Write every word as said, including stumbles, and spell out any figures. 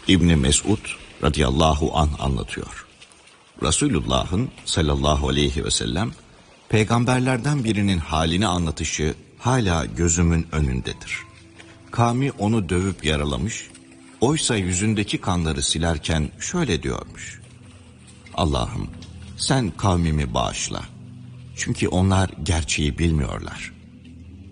İbni Mesud radıyallahu anh anlatıyor. Resulullah'ın sallallahu aleyhi ve sellem peygamberlerden birinin halini anlatışı hala gözümün önündedir. Kavmi onu dövüp yaralamış, oysa yüzündeki kanları silerken şöyle diyormuş: Allah'ım sen kavmimi bağışla. Çünkü onlar gerçeği bilmiyorlar.